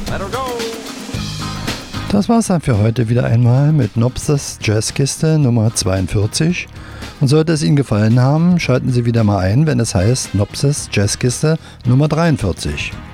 Let her go! Das war's dann für heute wieder einmal mit Nopses Jazzkiste Nummer 42. Und sollte es Ihnen gefallen haben, schalten Sie wieder mal ein, wenn es heißt Nopses Jazzkiste Nummer 43.